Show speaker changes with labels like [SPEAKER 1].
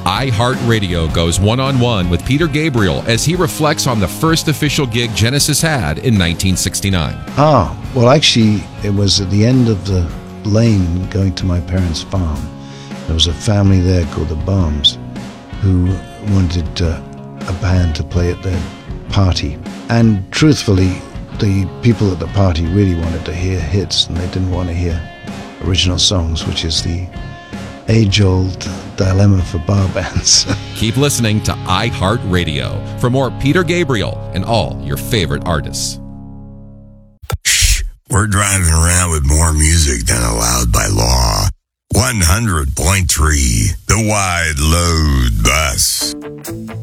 [SPEAKER 1] iHeartRadio goes one-on-one with Peter Gabriel as he reflects on the first official gig Genesis had in 1969.
[SPEAKER 2] Well, actually, it was at the end of the lane going to my parents' farm. There was a family there called the Barnes who wanted a band to play at their party. And truthfully, the people at the party really wanted to hear hits, and they didn't want to hear original songs, which is the age-old dilemma for bar bands.
[SPEAKER 1] Keep listening to iHeartRadio for more Peter Gabriel and all your favorite artists.
[SPEAKER 3] Shh, we're driving around with more music than allowed by law. 100.3, the Wide Load Bus.